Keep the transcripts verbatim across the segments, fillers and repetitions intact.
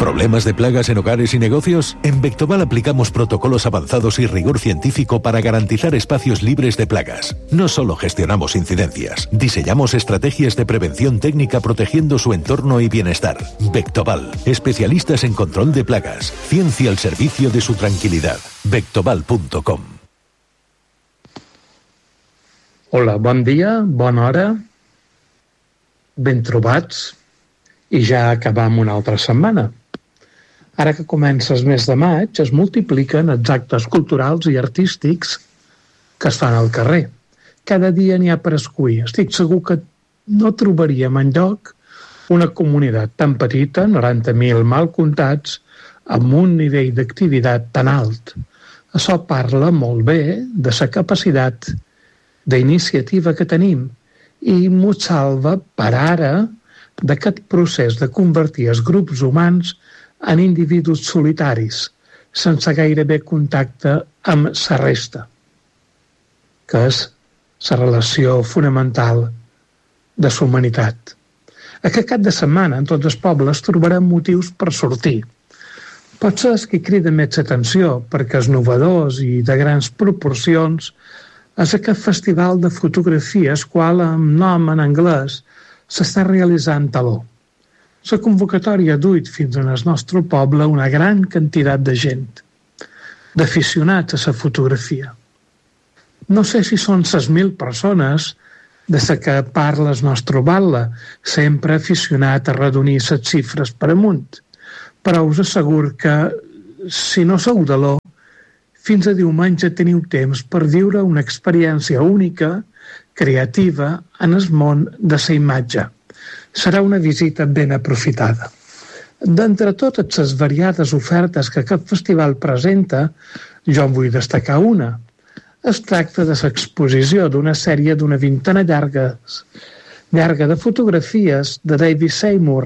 ¿Problemas de plagas en hogares y negocios? En Vectoval aplicamos protocolos avanzados y rigor científico para garantizar espacios libres de plagas. No solo gestionamos incidencias, diseñamos estrategias de prevención técnica protegiendo su entorno y bienestar. Vectoval, especialistas en control de plagas. Ciencia al servicio de su tranquilidad. Vectoval punto com. Hola, bon dia, bona hora. Ben trobats. I ja acabam una altra setmana. Ara que comença el mes de maig, es multipliquen els actes culturals i artístics que es fan al carrer. Cada dia n'hi ha per escollir. Estic segur que no trobaríem enlloc una comunitat tan petita, noranta mil mal comptats, amb un nivell d'activitat tan alt. Això parla molt bé de la capacitat d'iniciativa que tenim i mos salva per ara d'aquest procés de convertir els grups humans en individus solitaris, sense gairebé contacte amb la resta, que és la relació fonamental de la humanitat. Aquest cap de setmana, en tots els pobles, trobarem motius per sortir. Potser és que crida més l'atenció, perquè és novedós i de grans proporcions, és aquest festival de fotografies qual, amb nom en anglès, s'està realitzant a Taló. La convocatòria ha duit fins al nostre poble una gran quantitat de gent, d'aficionats a la fotografia. No sé si són ses mil persones de la que parla el nostre Batlle, sempre aficionat a redonir les xifres per amunt, però us asseguro que, si no sou de l'O, fins a diumenge teniu temps per viure una experiència única, creativa, en el món de la imatge. Serà una visita ben aprofitada. D'entre totes les variades ofertes que aquest festival presenta, jo en vull destacar una. Es tracta de l'exposició d'una sèrie d'una vintena llargues, llarga de fotografies de David Seymour,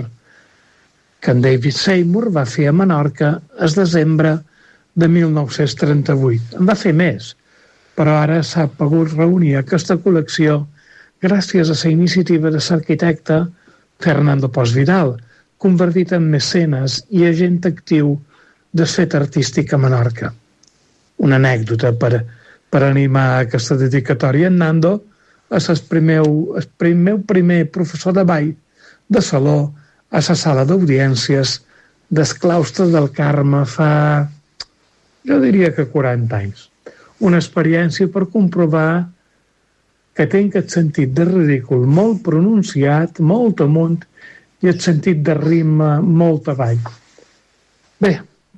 que en David Seymour va fer a Menorca el desembre de mil nou-cents trenta-vuit. En va fer més, però ara s'ha pogut reunir aquesta col·lecció gràcies a la iniciativa de l'arquitecte Fernando Posvidal, convertit en mecenes i agent actiu del fet artístic a Menorca. Una anècdota per, per animar aquesta dedicatòria. En Nando és el primer, el meu primer professor de ball de saló a la sala d'audiències del claustre del Carme fa, jo diria que quaranta anys. Una experiència per comprovar que té aquest sentit de ridícul molt pronunciat, molt amunt, i el sentit de ritme molt avall. Bé,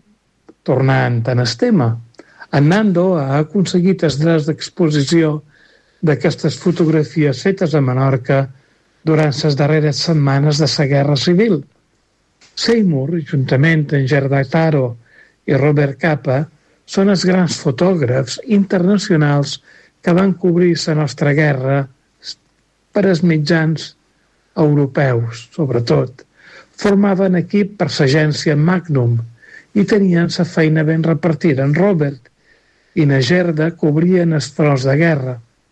tornant en el tema, en Nando ha aconseguit els drets d'exposició d'aquestes fotografies fetes a Menorca durant les darreres setmanes de la Guerra Civil. Seymour, juntament amb Gerard Taro i Robert Capa, són els grans fotògrafs internacionals que van cobrir la nostra guerra per als mitjans europeus, sobretot. Formaven equip per l'agència Magnum i tenien la feina ben repartida. En Robert i na Gerda cobrien els fronts de guerra.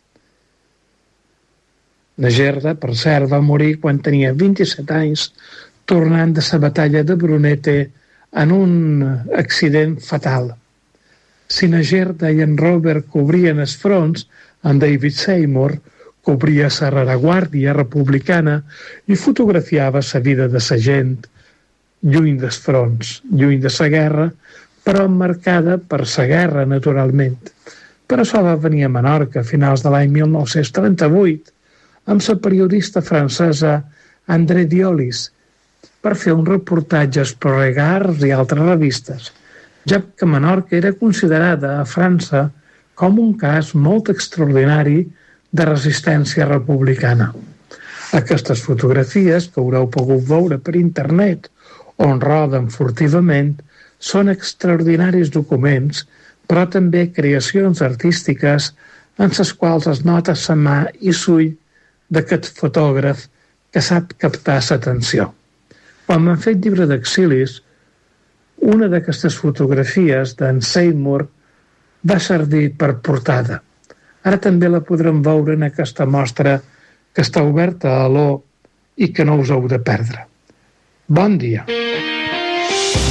Na Gerda, per cert, va morir quan tenia vint-i-set anys, tornant de la batalla de Brunete en un accident fatal. Si na Gerda i en Robert cobrien els fronts, en David Seymour cobria la rereguàrdia republicana i fotografiava la vida de la gent lluny dels fronts, lluny de la guerra, però emmarcada per la guerra, naturalment. Per això va venir a Menorca a finals de l'any mil nou-cents trenta-vuit amb la periodista francesa André Diolis per fer un reportatge per Regard i altres revistes, ja que Menorca era considerada a França com un cas molt extraordinari de resistència republicana. Aquestes fotografies, que haureu pogut veure per internet, on roden furtivament, són extraordinaris documents, però també creacions artístiques en les quals es nota la mà i l'ull d'aquest fotògraf que sap captar l'atenció. Quan m'han fet llibre d'exilis, una d'aquestes fotografies d'en Seymour va servir per portada. Ara també la podrem veure en aquesta mostra que està oberta a l'O i que no us heu de perdre. Bon dia!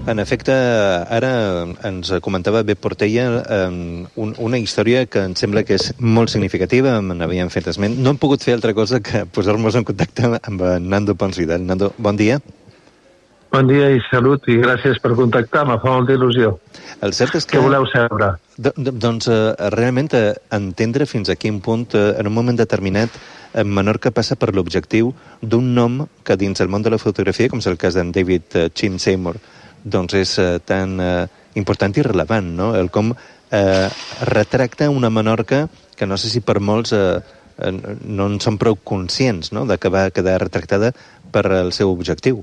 En efecte, ara ens comentava Bep Portella eh, un, una història que em sembla que és molt significativa, n'havíem fet esment. No hem pogut fer altra cosa que posar-nos en contacte amb en Nando Pons Vidal. Nando, bon dia. Bon dia i salut, i gràcies per contactar, me fa molta il·lusió. El cert és que... Què voleu saber? Do, do, doncs, eh, realment, eh, entendre fins a quin punt, eh, en un moment determinat, eh, Menorca passa per l'objectiu d'un nom que dins el món de la fotografia, com és el cas d'en David eh, Chin Seymour, doncs és eh, tan eh, important i rellevant, no? El com eh, retracta una Menorca que no sé si per molts eh, eh, no en són prou conscients, no?, de que va quedar retractada per el seu objectiu.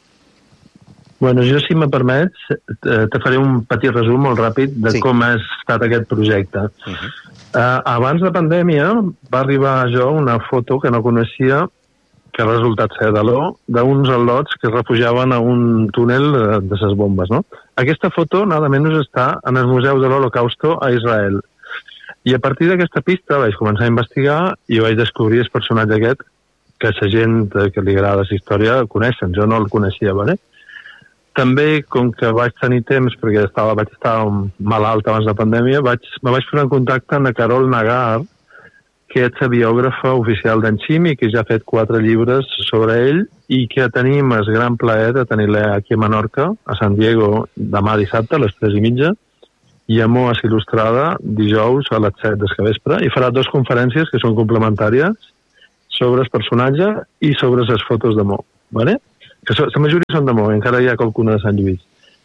Bueno, jo, si me permets, te faré un petit resum molt ràpid de sí. com ha estat aquest projecte. Uh-huh. Uh, abans de pandèmia va arribar a jo una foto que no coneixia, que ha resultat ser de l'O, d'uns al·lots que es refugiaven a un túnel de, de ses bombes, no? Aquesta foto, nada menys, està en el Museu de l'Holocausto a Israel. I a partir d'aquesta pista vaig començar a investigar i vaig descobrir el personatge aquest que la gent que li agrada la història coneixen. Jo no el coneixia, ¿vale? També, com que vaig tenir temps, perquè estava, vaig estar malalt abans de la pandèmia, vaig, me vaig posar en contacte amb la Carol Nagar, que és la biògrafa oficial d'en Ximi, que ja ha fet quatre llibres sobre ell, i que tenim el gran plaer de tenir-la aquí a Menorca, a San Diego, demà dissabte, a les tres i mitja, i a Moas Il·lustrada, dijous a les set del vespre, i farà dues conferències que són complementàries sobre el personatge i sobre les fotos de Mo, ¿vale? Que so, la majoria són de Mo, encara hi ha qualcuna de Sant Lluís.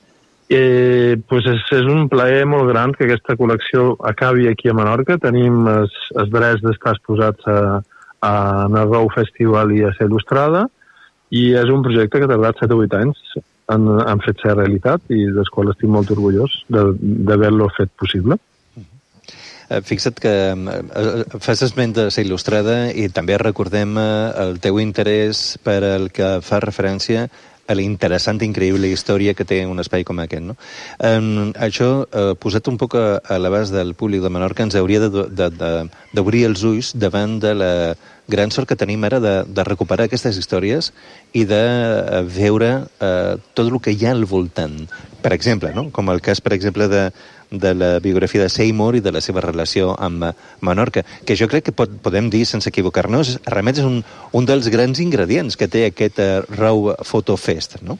Eh, pues és, és un plaer molt gran que aquesta col·lecció acabi aquí a Menorca. Tenim els, els drets d'estar exposats a, a Narrou Festival i a ser il·lustrada, i és un projecte que ha tardat set o vuit anys en, en fet ser realitat, i del qual estic molt orgullós d'haver-lo fet possible. Fixa't que eh, fas esment de ser il·lustrada i també recordem eh, el teu interès per el que fa referència a la interessant i increïble història que té un espai com aquest, no? Um, això, eh, posat un poc a, a l'abast del públic de Menorca, ens hauria d'obrir els ulls davant de la gran sort que tenim ara de, de recuperar aquestes històries i de veure eh, tot el que hi ha al voltant. Per exemple, no? Com el cas, per exemple, de de la biografia de Seymour i de la seva relació amb Menorca, que jo crec que pot, podem dir, sense equivocar-nos, realment és un, un dels grans ingredients que té aquest uh, Rou Photo Fest, no?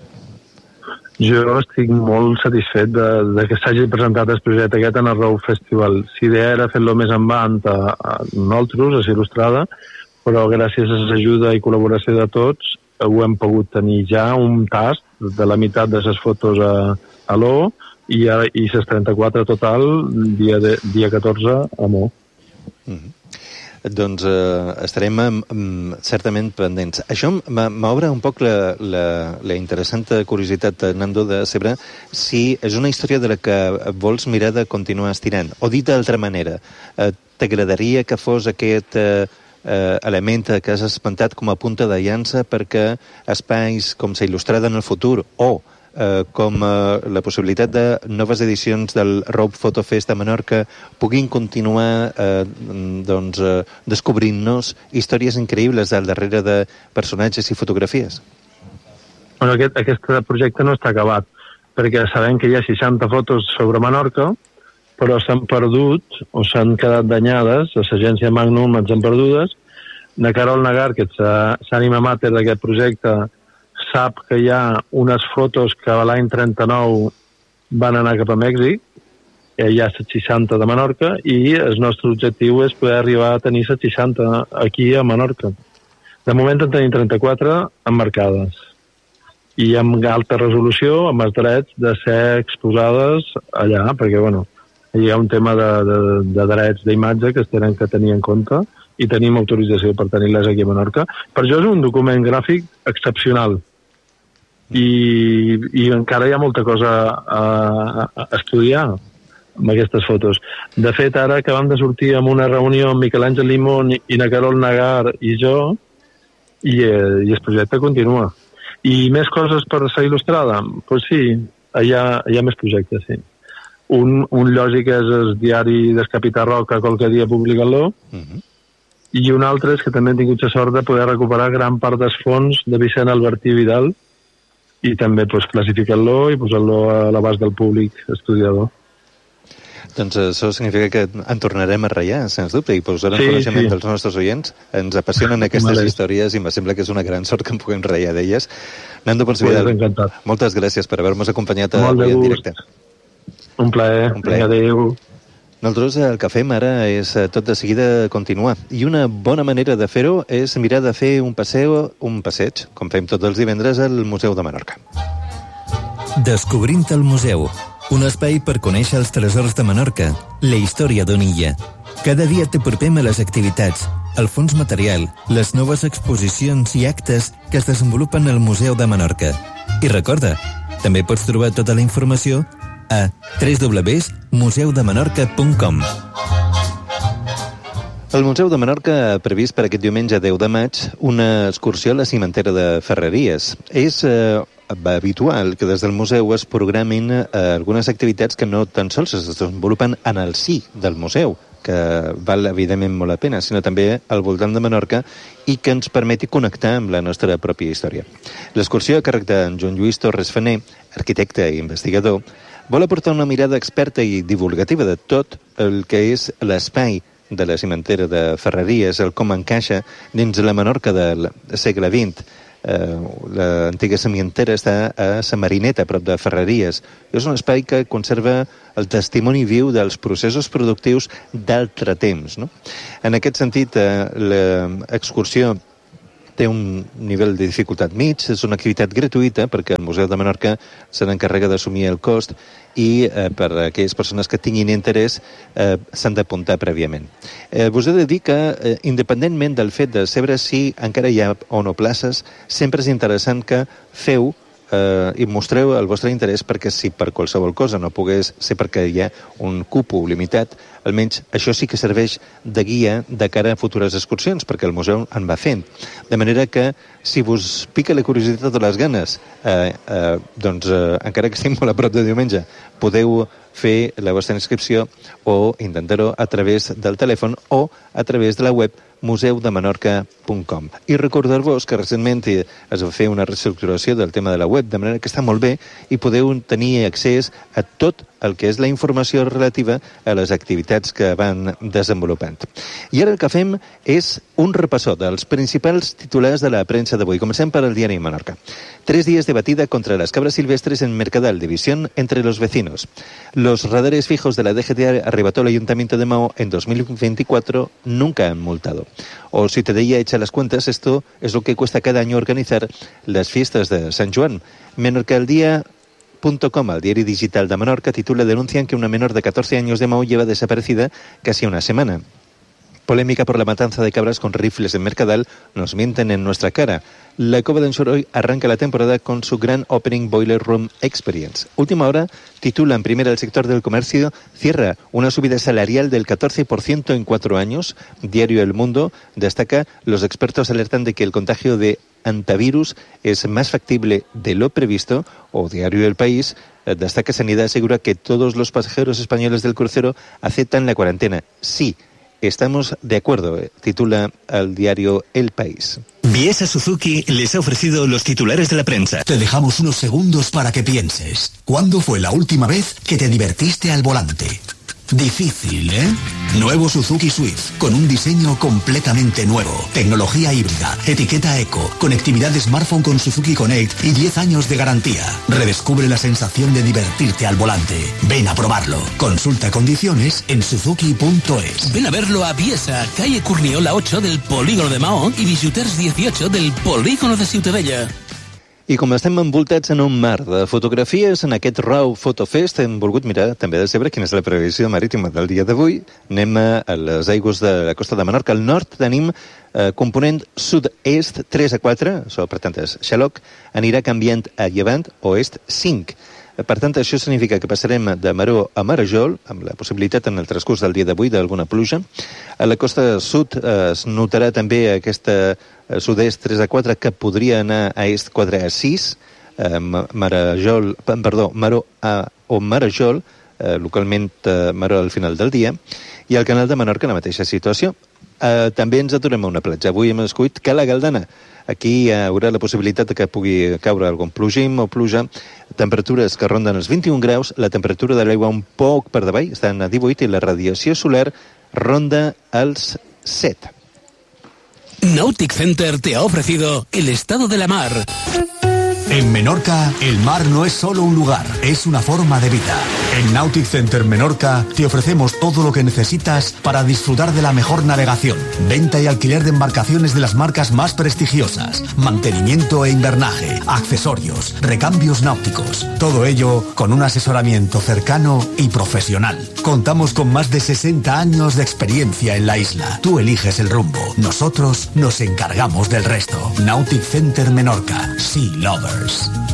Jo estic molt satisfet de, de que s'hagi presentat el projecte aquest en el Rou Festival. L'idea era fer-lo més en band a, a nosaltres, a il·lustrada, però gràcies a l'ajuda i col·laboració de tots ho hem pogut tenir ja un tast de la meitat de les fotos a, a l'O, i, i les trenta-quatre total, dia, de, dia catorze, a Mo. Mm-hmm. Doncs eh, estarem mm, certament pendents. Això m'obre un poc la, la, la interessant curiositat, Nando, de saber si és una història de la que vols mirar de continuar estirant. O dit d'altra manera, eh, t'agradaria que fos aquest eh, eh, element que has esmentat com a punta de llança perquè espais com s'ha il·lustrat en el futur o Eh, com eh, la possibilitat de noves edicions del Rou Photo Fest de Menorca puguin continuar eh, doncs, eh, descobrint-nos històries increïbles al darrere de personatges i fotografies? Bueno, aquest, aquest projecte no està acabat, perquè sabem que hi ha seixanta fotos sobre Menorca, però s'han perdut o s'han quedat danyades, a l'agència Magnum ens han perdudes. La Carol Nagar, que és l'ànima mater d'aquest projecte, sap que hi ha unes fotos que l'any trenta-nou van anar cap a Mèxic, hi ha les seixanta de Menorca, i el nostre objectiu és poder arribar a tenir les seixanta aquí a Menorca. De moment en tenim trenta-quatre emmarcades, i amb alta resolució, amb els drets de ser exposades allà, perquè bueno, hi ha un tema de, de, de drets d'imatge que es tenen que tenir en compte, i tenim autorització per tenir-les aquí a Menorca. Per això és un document gràfic excepcional. I, i encara hi ha molta cosa a, a estudiar amb aquestes fotos. De fet, ara acabem de sortir amb una reunió amb Miquel Àngel Limón i na Carol Nagar i jo, i, eh, i el projecte continua. I més coses per ser il·lustrada? Doncs pues sí, hi ha, hi ha més projectes, sí. Un, un lògic és el diari del Capità Roca, qualque dia publica-lo, uh-huh. I un altre és que també hem tingut la sort de poder recuperar gran part dels fons de Vicent Albertí Vidal, i també pues, classificant-lo i posant-lo a l'abast del públic estudiador. Doncs això significa que en tornarem a ratllar, sens dubte, i posar en sí, coneixement sí. dels nostres oients. Ens apassionen aquestes vale. històries i em sembla que és una gran sort que en puguem ratllar d'elles. Nando Ponsvidal, moltes gràcies per haver-nos acompanyat avui en directe. Un plaer. Un plaer. Adéu. Nosaltres el que fem ara és tot de seguida continuar. I una bona manera de fer-ho és mirar de fer un passeu, un passeig, com fem tots els divendres al Museu de Menorca. Descobrint el museu. Un espai per conèixer els tresors de Menorca, la història d'una illa. Cada dia t'apropem a les activitats, el fons material, les noves exposicions i actes que es desenvolupen al Museu de Menorca. I recorda, també pots trobar tota la informació a w w w punt museu de menorca punt com. El Museu de Menorca ha previst per aquest diumenge deu de maig una excursió a la cimentera de Ferreries. És eh, habitual que des del museu es programin eh, algunes activitats que no tan sols es desenvolupen en el si del museu, que val evidentment molt la pena, sinó també al voltant de Menorca i que ens permeti connectar amb la nostra pròpia història. L'excursió a càrrec de Joan Lluís Torres Fener, arquitecte i investigador, vol aportar una mirada experta i divulgativa de tot el que és l'espai de la cimentera de Ferreries, el com encaixa dins la Menorca del segle vint. Eh, l'antiga cimentera està a Sa Marineta, a prop de Ferreries. És un espai que conserva el testimoni viu dels processos productius d'altre temps, no? En aquest sentit, eh, l'excursió té un nivell de dificultat mig, és una activitat gratuïta perquè el Museu de Menorca se n'encarrega d'assumir el cost i eh, per a aquelles persones que tinguin interès eh, s'han d'apuntar prèviament. Eh, vos he de dir que, eh, independentment del fet de saber si encara hi ha o no places, sempre és interessant que feu eh, i mostreu el vostre interès, perquè si per qualsevol cosa no pogués ser perquè hi ha un cupo limitat, almenys això sí que serveix de guia de cara a futures excursions, perquè el museu en va fent. De manera que, si vos pica la curiositat de les ganes, eh, eh, doncs, eh, encara que estem molt a prop de diumenge, podeu fer la vostra inscripció o intentar-ho a través del telèfon o a través de la web museu de menorca punt com. I recordar-vos que recentment es va fer una reestructuració del tema de la web, de manera que està molt bé i podeu tenir accés a tot el que és la informació relativa a les activitats que van desenvolupant. I ara el que fem és un repassó dels principals titulars de la premsa d'avui. Comencem per el diari Menorca. Tres días de batida contra las cabras silvestres en Mercadal, división entre los vecinos. Los radares fijos de la D G T arrebató el Ayuntamiento de Maó en dos mil veinticuatro nunca han multado. O si te deía echa las cuentas, esto es lo que cuesta cada año organizar las fiestas de San Juan. Menorca al día punto com, el diario digital de Menorca, titula: denuncian que una menor de catorce años de Maó lleva desaparecida casi una semana. Polémica por la matanza de cabras con rifles en Mercadal, nos mienten en nuestra cara. La Cova d'en Soroll arranca la temporada con su gran Opening Boiler Room Experience. Última hora titula en primera: el sector del comercio cierra una subida salarial del catorce por ciento en cuatro años. Diario El Mundo destaca: los expertos alertan de que el contagio de antivirus es más factible de lo previsto. O Diario El País destaca: Sanidad asegura que todos los pasajeros españoles del crucero aceptan la cuarentena. Sí, estamos de acuerdo, titula el diario El País. Biesa Suzuki les ha ofrecido los titulares de la prensa. Te dejamos unos segundos para que pienses. ¿Cuándo fue la última vez que te divertiste al volante? Difícil, ¿eh? Nuevo Suzuki Swift, con un diseño completamente nuevo, tecnología híbrida, etiqueta eco, conectividad de smartphone con Suzuki Connect y diez años de garantía. Redescubre la sensación de divertirte al volante. Ven a probarlo. Consulta condiciones en suzuki punto es. Ven a verlo a Biesa, calle Curniola ocho del Polígono de Maó i Visiters dieciocho del Polígono de Ciutadella. I com estem envoltats en un mar de fotografies, en aquest Raw Photofest hem volgut mirar també de saber quina és la previsió marítima del dia d'avui. Anem a les aigües de la costa de Menorca. Al nord tenim eh, component sud-est tres a quatre, això per tant és Xaloc, anirà canviant a llevant oest cinc. Per tant, això significa que passarem de Maró a Marajol, amb la possibilitat en el transcurs del dia d'avui d'alguna pluja. A la costa sud eh, es notarà també aquesta sud-est tres a quatre, que podria anar a est quatre a sis, eh, Marajol, perdó, Maró a, o Marajol, eh, localment eh, Maró al final del dia, i al canal de Menorca la mateixa situació. Uh, també ens aturem a una platja. Avui hem escollit Cala Galdana. Aquí hi haurà la possibilitat que pugui caure algun plogim o pluja. Temperatures que ronden els vint-i-un graus, la temperatura de l'aigua un poc per davall, estan a divuit, i la radiació solar ronda els set. Nautic Center te ha ofrecido el estado de la mar. En Menorca, el mar no es solo un lugar, es una forma de vida. En Nautic Center Menorca te ofrecemos todo lo que necesitas para disfrutar de la mejor navegación, venta y alquiler de embarcaciones de las marcas más prestigiosas, mantenimiento e invernaje, accesorios, recambios náuticos. Todo ello con un asesoramiento cercano y profesional. Contamos con más de sesenta años de experiencia en la isla. Tú eliges el rumbo, nosotros nos encargamos del resto. Nautic Center Menorca, Sea Lovers.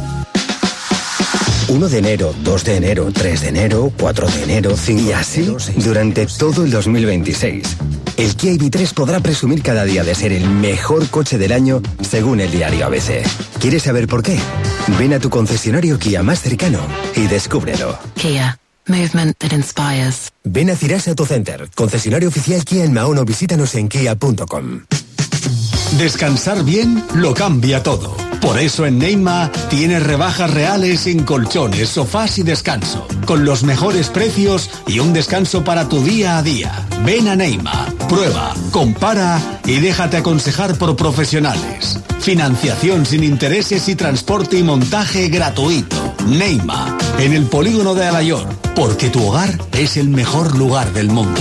uno de enero, dos de enero, tres de enero, cuatro de enero, cinco y así durante todo el dos mil veintiséis. El Kia E V tres podrá presumir cada día de ser el mejor coche del año según el diario A B C. ¿Quieres saber por qué? Ven a tu concesionario Kia más cercano y descúbrelo. Kia. Movement that inspires. Ven a Cirasa Auto Center, concesionario oficial Kia en Mahón, o visítanos en kia punto com. Descansar bien lo cambia todo. Por eso en Neima tienes rebajas reales en colchones, sofás y descanso, con los mejores precios y un descanso para tu día a día. Ven a Neima, prueba, compara y déjate aconsejar por profesionales. Financiación sin intereses y transporte y montaje gratuito. Neima, en el polígono de Alayor, porque tu hogar es el mejor lugar del mundo.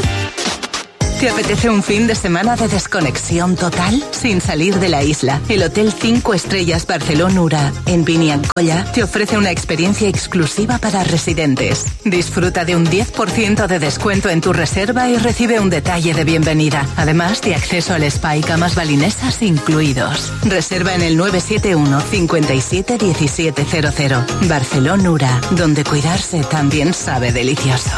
¿Te apetece un fin de semana de desconexión total? Sin salir de la isla, el Hotel cinco Estrellas Barcelona Ura en Biniancolla te ofrece una experiencia exclusiva para residentes. Disfruta de un diez por ciento de descuento en tu reserva y recibe un detalle de bienvenida, además de acceso al spa y camas balinesas incluidos. Reserva en el nueve siete uno, cinco siete, uno siete cero cero. Barcelona Ura, donde cuidarse también sabe delicioso.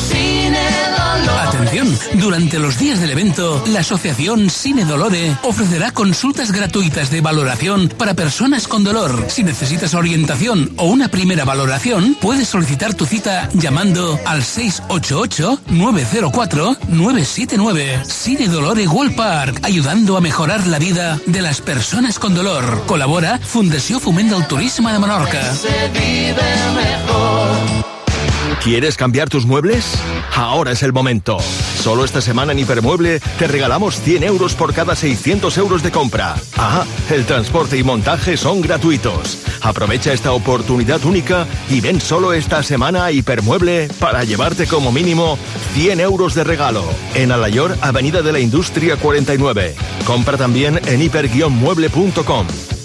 Atención, durante los días del evento, la Asociación Cine Dolore ofrecerá consultas gratuitas de valoración para personas con dolor. Si necesitas orientación o una primera valoración, puedes solicitar tu cita llamando al seis ocho ocho, nueve cero cuatro, nueve siete nueve. Cine Dolore World Park, ayudando a mejorar la vida de las personas con dolor. Colabora Fundació Foment del Turisme de Menorca. Se vive mejor. ¿Quieres cambiar tus muebles? Ahora es el momento. Solo esta semana en Hipermueble te regalamos cien euros por cada seiscientos euros de compra. Ah, el transporte y montaje son gratuitos. Aprovecha esta oportunidad única y ven solo esta semana a Hipermueble para llevarte como mínimo cien euros de regalo. En Alayor, Avenida de la Industria cuarenta y nueve. Compra también en hiper guion mueble punto com.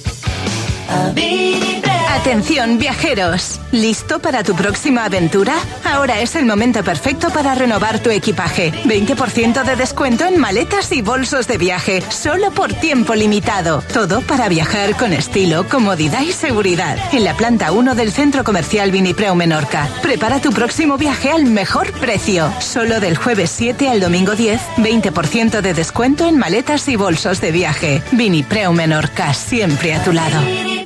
Atención, viajeros. ¿Listo para tu próxima aventura? Ahora es el momento perfecto para renovar tu equipaje. veinte por ciento de descuento en maletas y bolsos de viaje, solo por tiempo limitado. Todo para viajar con estilo, comodidad y seguridad. En la planta uno del Centro Comercial Vinipreu Menorca. Prepara tu próximo viaje al mejor precio. Solo del jueves siete al domingo diez, veinte por ciento de descuento en maletas y bolsos de viaje. Vinipreu Menorca, siempre a tu lado.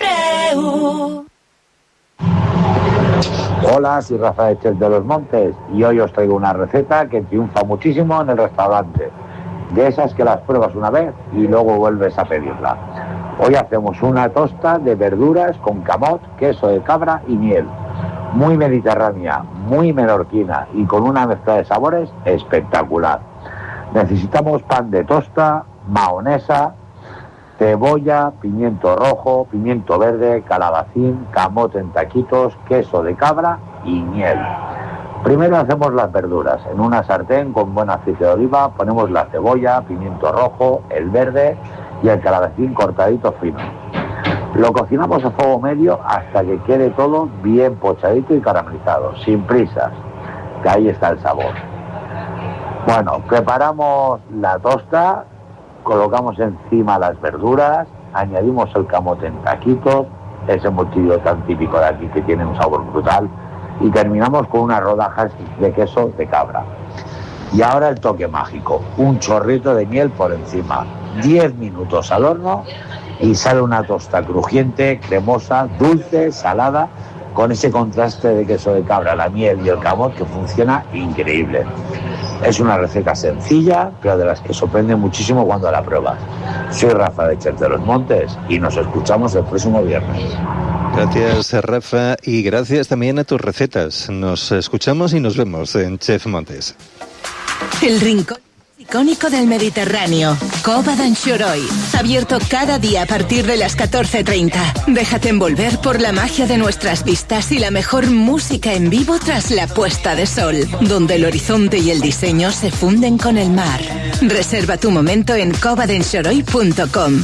Hola, soy Rafael Chef de los Montes y hoy os traigo una receta que triunfa muchísimo en el restaurante. De esas que las pruebas una vez y luego vuelves a pedirla. Hoy hacemos una tosta de verduras con camot, queso de cabra y miel. Muy mediterránea, muy menorquina y con una mezcla de sabores espectacular. Necesitamos pan de tosta, mahonesa, cebolla, pimiento rojo, pimiento verde, calabacín, camote en taquitos, queso de cabra y miel. Primero hacemos las verduras. En una sartén con buen aceite de oliva ponemos la cebolla, pimiento rojo, el verde y el calabacín cortadito fino. Lo cocinamos a fuego medio hasta que quede todo bien pochadito y caramelizado, sin prisas, que ahí está el sabor. Bueno, preparamos la tosta. Colocamos encima las verduras, añadimos el camote en taquitos, ese mochillo tan típico de aquí que tiene un sabor brutal, y terminamos con unas rodajas de queso de cabra. Y ahora el toque mágico, un chorrito de miel por encima, diez minutos al horno y sale una tosta crujiente, cremosa, dulce, salada, con ese contraste de queso de cabra, la miel y el camote que funciona increíble. Es una receta sencilla, pero de las que sorprende muchísimo cuando la pruebas. Soy Rafa de Chef de los Montes y nos escuchamos el próximo viernes. Gracias, Rafa, y gracias también a tus recetas. Nos escuchamos y nos vemos en Chef Montes. El rincón icónico del Mediterráneo, Cova d'Anxoroy, abierto cada día a partir de las catorce treinta. Déjate envolver por la magia de nuestras vistas y la mejor música en vivo tras la puesta de sol, donde el horizonte y el diseño se funden con el mar. Reserva tu momento en cova d'anxoroy punto com.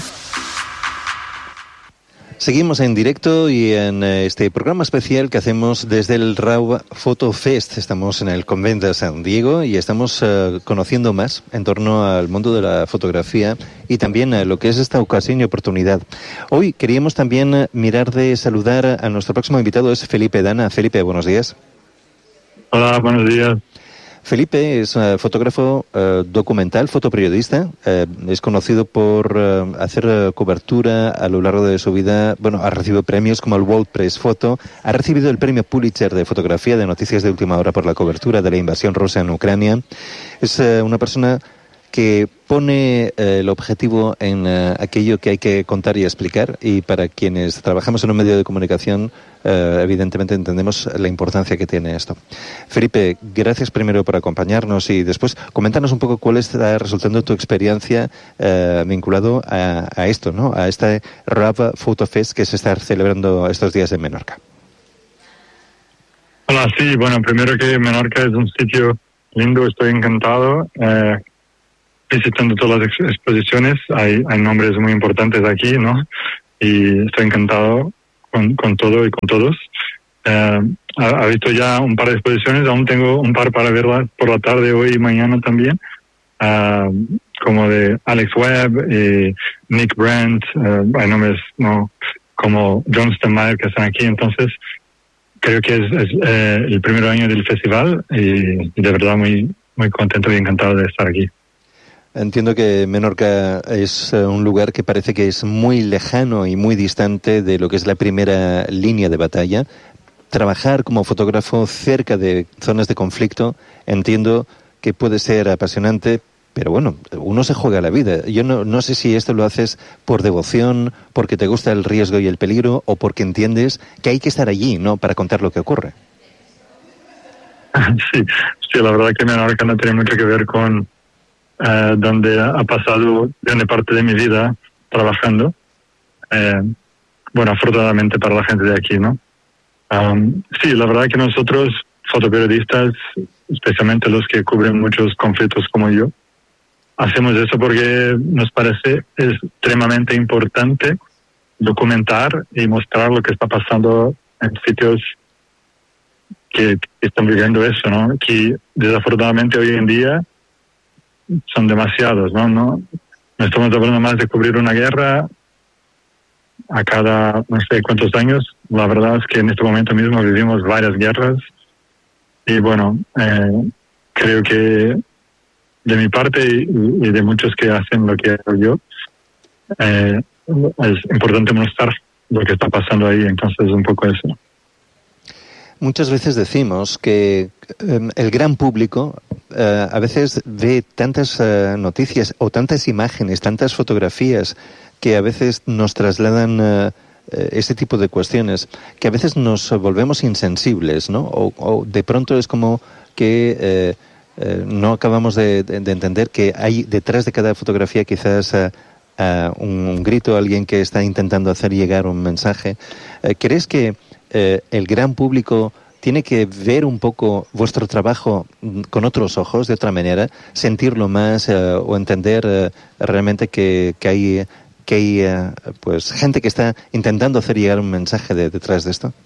Seguimos en directo y en este programa especial que hacemos desde el RAW Photo Fest. Estamos en el Convent de San Diego y estamos uh, conociendo más en torno al mundo de la fotografía y también a lo que es esta ocasión y oportunidad. Hoy queríamos también mirar de saludar a nuestro próximo invitado, es Felipe Dana. Felipe, buenos días. Hola, buenos días. Felipe es uh, fotógrafo uh, documental, fotoperiodista. Uh, es conocido por uh, hacer uh, cobertura a lo largo de su vida. Bueno, ha recibido premios como el World Press Photo. Ha recibido el premio Pulitzer de fotografía de noticias de última hora por la cobertura de la invasión rusa en Ucrania. Es uh, una persona que pone eh, el objetivo en eh, aquello que hay que contar y explicar, y para quienes trabajamos en un medio de comunicación eh, evidentemente entendemos la importancia que tiene esto. Felipe, gracias primero por acompañarnos y después coméntanos un poco cuál está resultando tu experiencia eh, vinculado a, a esto, ¿no? A este RAW Photo Fest que se está celebrando estos días en Menorca. Hola, sí, bueno, primero que Menorca es un sitio lindo, estoy encantado eh, visitando todas las ex- exposiciones, hay, hay nombres muy importantes aquí, ¿no? Y estoy encantado con, con todo y con todos. Eh, ha, ha visto ya un par de exposiciones, aún tengo un par para verlas por la tarde, hoy y mañana también, uh, como de Alex Webb y Nick Brandt, uh, hay nombres, ¿no? Como John Stenmeyer que están aquí, entonces creo que es, es eh, el primer año del festival y, y de verdad muy, muy contento y encantado de estar aquí. Entiendo que Menorca es un lugar que parece que es muy lejano y muy distante de lo que es la primera línea de batalla. Trabajar como fotógrafo cerca de zonas de conflicto, entiendo que puede ser apasionante, pero bueno, uno se juega la vida. Yo no, no sé si esto lo haces por devoción, porque te gusta el riesgo y el peligro, o porque entiendes que hay que estar allí, ¿no?, para contar lo que ocurre. Sí, sí, la verdad que Menorca no tiene mucho que ver con Uh, donde ha pasado gran parte de mi vida trabajando. Eh, bueno, afortunadamente para la gente de aquí, ¿no? Um, sí, la verdad que nosotros, fotoperiodistas, especialmente los que cubren muchos conflictos como yo, hacemos eso porque nos parece extremadamente importante documentar y mostrar lo que está pasando en sitios que, que están viviendo eso, ¿no? Que desafortunadamente hoy en día son demasiados, ¿no? No, no estamos hablando más de cubrir una guerra a cada no sé cuántos años. La verdad es que en este momento mismo vivimos varias guerras y bueno, eh, creo que de mi parte y, y de muchos que hacen lo que hago yo, eh, es importante mostrar lo que está pasando ahí, entonces un poco eso. Muchas veces decimos que eh, el gran público eh, a veces ve tantas eh, noticias o tantas imágenes, tantas fotografías que a veces nos trasladan eh, ese tipo de cuestiones, que a veces nos volvemos insensibles, ¿no? O, o de pronto es como que eh, eh, no acabamos de, de, de entender que hay detrás de cada fotografía quizás eh, eh, un, un grito, alguien que está intentando hacer llegar un mensaje. Eh, ¿Crees que Eh, el gran público tiene que ver un poco vuestro trabajo con otros ojos, de otra manera, sentirlo más eh, o entender eh, realmente que, que hay, que hay eh, pues gente que está intentando hacer llegar un mensaje de, detrás de esto?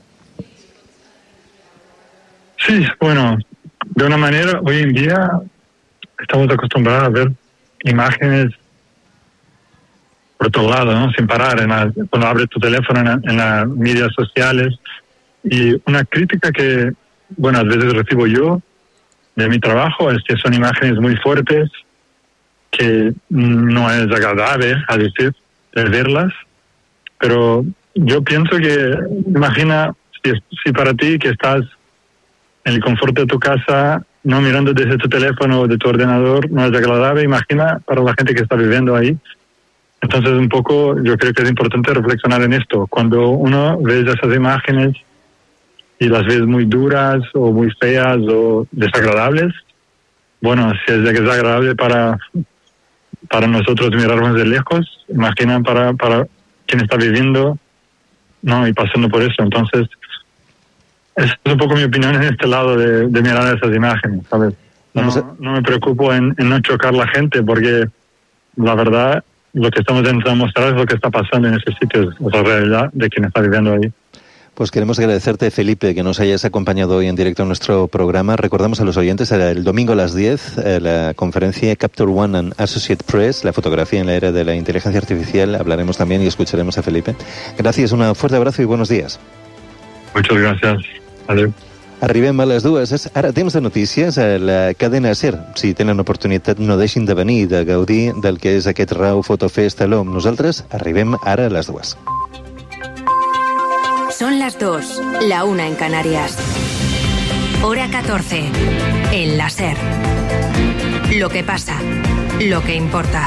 Sí, bueno, de una manera, hoy en día estamos acostumbrados a ver imágenes por todo lado, ¿no? Sin parar, en la, cuando abres tu teléfono en, la, en las medias sociales. Y una crítica que, bueno, a veces recibo yo de mi trabajo es que son imágenes muy fuertes, que no es agradable, a decir, de verlas. Pero yo pienso que, imagina, si, si para ti que estás en el confort de tu casa no mirando desde tu teléfono o de tu ordenador no es agradable. Imagina para la gente que está viviendo ahí. Entonces, un poco, yo creo que es importante reflexionar en esto. Cuando uno ve esas imágenes y las ves muy duras o muy feas o desagradables, bueno, si es desagradable para, para nosotros mirarnos de lejos, imagina para, para quien está viviendo, ¿no? Y pasando por eso. Entonces, esa es un poco mi opinión en este lado de, de mirar esas imágenes, ¿sabes? No, no me preocupo en, en no chocar la gente, porque la verdad, lo que estamos intentando mostrar es lo que está pasando en esos sitios, la realidad de quien está viviendo ahí. Pues queremos agradecerte, Felipe, que nos hayas acompañado hoy en directo a nuestro programa. Recordamos a los oyentes, el domingo a las diez, la conferencia Capture One and Associate Press, la fotografía en la era de la inteligencia artificial. Hablaremos también y escucharemos a Felipe. Gracias, un fuerte abrazo y buenos días. Muchas gracias. Adiós. Arribem a les dues. És ara temps de notícies a la cadena SER. Si tenen oportunitat, no deixin de venir, de gaudir del que és aquest RAW Fotofest a l'O M. Nosaltres arribem ara a les dues. Son las dos, la una en Canarias. Hora catorce, en la SER. Lo que pasa, lo que importa.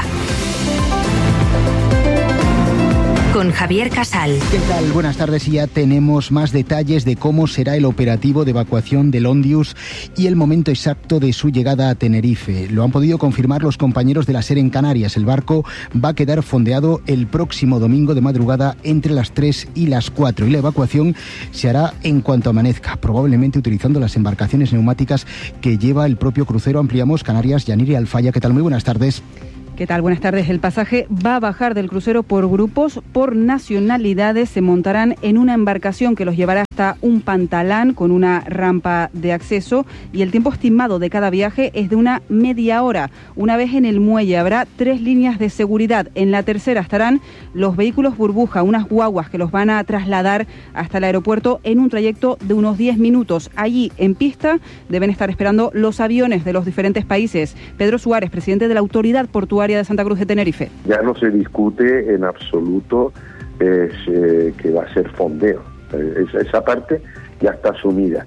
Con Javier Casal. ¿Qué tal? Buenas tardes, y ya tenemos más detalles de cómo será el operativo de evacuación del Ondius y el momento exacto de su llegada a Tenerife. Lo han podido confirmar los compañeros de la SER en Canarias. El barco va a quedar fondeado el próximo domingo de madrugada entre las tres y las cuatro, y la evacuación se hará en cuanto amanezca, probablemente utilizando las embarcaciones neumáticas que lleva el propio crucero. Ampliamos. Canarias, Yaniri Alfaya. ¿Qué tal? Muy buenas tardes. ¿Qué tal? Buenas tardes. El pasaje va a bajar del crucero por grupos, por nacionalidades. Se montarán en una embarcación que los llevará hasta un pantalán con una rampa de acceso, y el tiempo estimado de cada viaje es de una media hora. Una vez en el muelle habrá tres líneas de seguridad. En la tercera estarán los vehículos burbuja, unas guaguas que los van a trasladar hasta el aeropuerto en un trayecto de unos diez minutos. Allí, en pista, deben estar esperando los aviones de los diferentes países. Pedro Suárez, presidente de la Autoridad Portuaria de Santa Cruz de Tenerife. Ya no se discute en absoluto eh, que va a ser fondeo. Eh, esa, esa parte ya está asumida.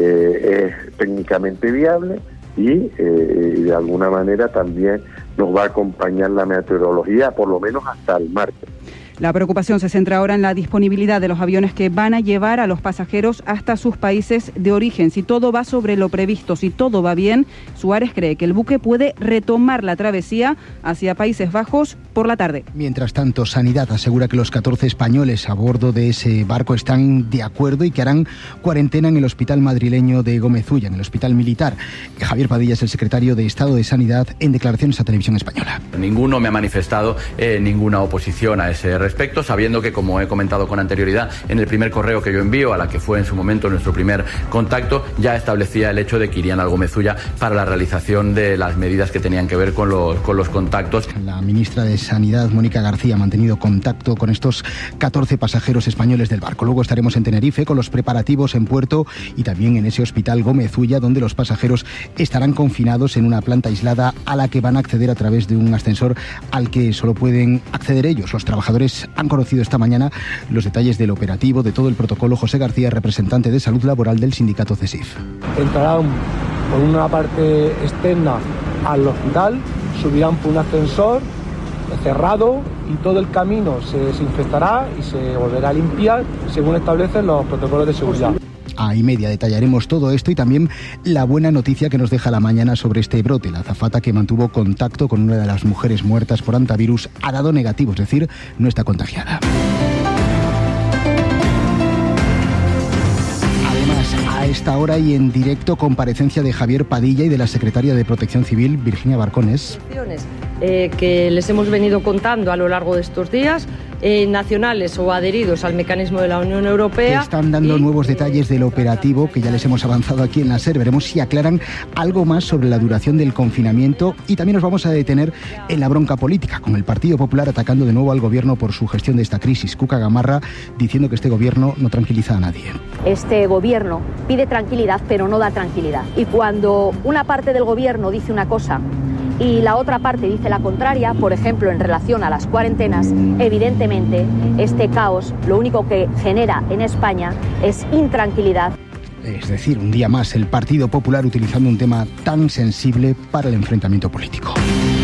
Eh, es técnicamente viable y, eh, y de alguna manera también nos va a acompañar la meteorología, por lo menos hasta el martes. La preocupación se centra ahora en la disponibilidad de los aviones que van a llevar a los pasajeros hasta sus países de origen. Si todo va sobre lo previsto, si todo va bien, Suárez cree que el buque puede retomar la travesía hacia Países Bajos por la tarde. Mientras tanto, Sanidad asegura que los catorce españoles a bordo de ese barco están de acuerdo y que harán cuarentena en el hospital madrileño de Gómez Ulla, en el hospital militar. Javier Padilla es el secretario de Estado de Sanidad en declaraciones a Televisión Española. Ninguno me ha manifestado eh, ninguna oposición a ese respecto. Respecto, sabiendo que, como he comentado con anterioridad, en el primer correo que yo envío, a la que fue en su momento nuestro primer contacto, ya establecía el hecho de que irían al Gómez Ulla para la realización de las medidas que tenían que ver con los, con los contactos. La ministra de Sanidad, Mónica García, ha mantenido contacto con estos catorce pasajeros españoles del barco. Luego estaremos en Tenerife con los preparativos en puerto y también en ese hospital Gómez Ulla, donde los pasajeros estarán confinados en una planta aislada a la que van a acceder a través de un ascensor al que solo pueden acceder ellos. Los trabajadores han conocido esta mañana los detalles del operativo, de todo el protocolo. José García, representante de Salud Laboral del sindicato CESIF. Entrarán por una parte externa al hospital, subirán por un ascensor cerrado y todo el camino se desinfectará y se volverá a limpiar según establecen los protocolos de seguridad. A y media detallaremos todo esto y también la buena noticia que nos deja la mañana sobre este brote. La azafata que mantuvo contacto con una de las mujeres muertas por hantavirus ha dado negativo, es decir, no está contagiada. Además, a esta hora y en directo, comparecencia de Javier Padilla y de la secretaria de Protección Civil, Virginia Barcones. Eh, que les hemos venido contando a lo largo de estos días, eh, nacionales o adheridos al mecanismo de la Unión Europea. Que están dando y, nuevos detalles del operativo que ya les hemos avanzado aquí en la SER. Veremos si aclaran algo más sobre la duración del confinamiento, y también nos vamos a detener en la bronca política, con el Partido Popular atacando de nuevo al gobierno por su gestión de esta crisis. Cuca Gamarra diciendo que este gobierno no tranquiliza a nadie. Este gobierno pide tranquilidad, pero no da tranquilidad. Y cuando una parte del gobierno dice una cosa y la otra parte dice la contraria, por ejemplo, en relación a las cuarentenas, evidentemente este caos lo único que genera en España es intranquilidad. Es decir, un día más el Partido Popular utilizando un tema tan sensible para el enfrentamiento político.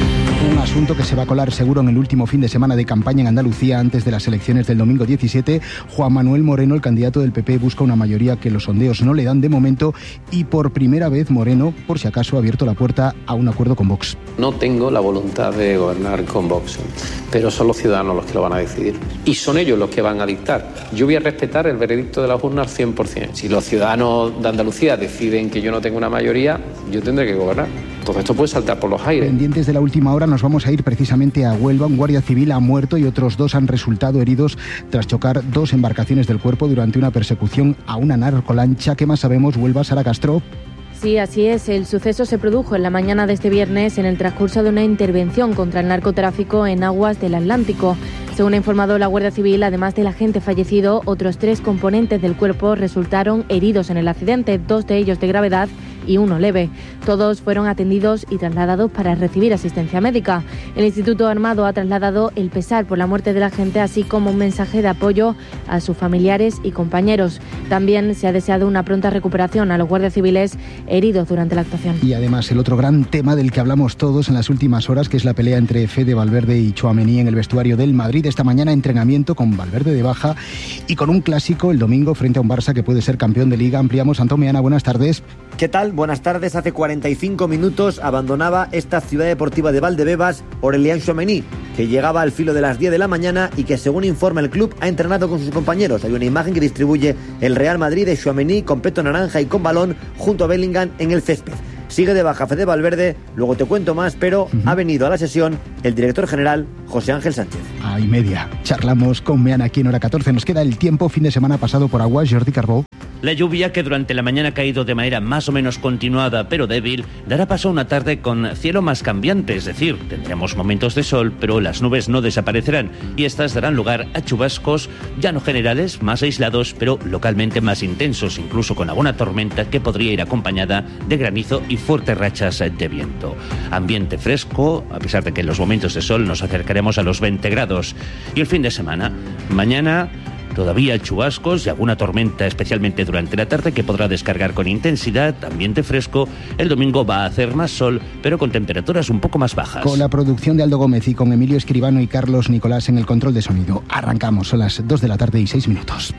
Un asunto que se va a colar seguro en el último fin de semana de campaña en Andalucía antes de las elecciones del domingo diecisiete. Juan Manuel Moreno, el candidato del P P, busca una mayoría que los sondeos no le dan de momento y por primera vez Moreno, por si acaso, ha abierto la puerta a un acuerdo con Vox. No tengo la voluntad de gobernar con Vox, pero son los ciudadanos los que lo van a decidir y son ellos los que van a dictar. Yo voy a respetar el veredicto de las urnas al cien por ciento. Si los ciudadanos de Andalucía deciden que yo no tengo una mayoría, yo tendré que gobernar. Todo esto puede saltar por los aires. Pendientes de la última hora, nos vamos a ir precisamente a Huelva. Un guardia civil ha muerto y otros dos han resultado heridos tras chocar dos embarcaciones del cuerpo durante una persecución a una narcolancha. ¿Qué más sabemos, Huelva, Sara Castro? Sí, así es. El suceso se produjo en la mañana de este viernes en el transcurso de una intervención contra el narcotráfico en aguas del Atlántico. Según ha informado la Guardia Civil, además del agente fallecido, otros tres componentes del cuerpo resultaron heridos en el accidente, dos de ellos de gravedad y uno leve. Todos fueron atendidos y trasladados para recibir asistencia médica. El Instituto Armado ha trasladado el pesar por la muerte del agente, así como un mensaje de apoyo a sus familiares y compañeros. También se ha deseado una pronta recuperación a los guardias civiles heridos durante la actuación. Y además el otro gran tema del que hablamos todos en las últimas horas, que es la pelea entre Fede Valverde y Tchouaméni en el vestuario del Madrid. Esta mañana entrenamiento con Valverde de baja y con un clásico el domingo frente a un Barça que puede ser campeón de Liga. Ampliamos. Antón Meana, buenas tardes. ¿Qué tal? Buenas tardes. Hace cuarenta y cinco minutos abandonaba esta ciudad deportiva de Valdebebas Aurélien Tchouaméni, que llegaba al filo de las diez de la mañana y que, según informa el club, ha entrenado con sus compañeros. Hay una imagen que distribuye el Real Madrid de Tchouaméni con peto naranja y con balón junto a Bellingham en el césped. Sigue de baja Fede Valverde, luego te cuento más, pero uh-huh. ha venido a la sesión el director general José Ángel Sánchez. A y media. Charlamos con Meana aquí en Hora catorce. Nos queda el tiempo, fin de semana pasado por agua. Jordi Carbó. La lluvia, que durante la mañana ha caído de manera más o menos continuada pero débil, dará paso a una tarde con cielo más cambiante, es decir, tendremos momentos de sol, pero las nubes no desaparecerán y estas darán lugar a chubascos ya no generales, más aislados, pero localmente más intensos, incluso con alguna tormenta que podría ir acompañada de granizo y fuertes rachas de viento. Ambiente fresco, a pesar de que en los momentos de sol nos acercaremos a los veinte grados. Y el fin de semana, mañana todavía chubascos y alguna tormenta, especialmente durante la tarde, que podrá descargar con intensidad, ambiente fresco. El domingo va a hacer más sol, pero con temperaturas un poco más bajas. Con la producción de Aldo Gómez y con Emilio Escribano y Carlos Nicolás en el control de sonido. Arrancamos, son las dos de la tarde y seis minutos.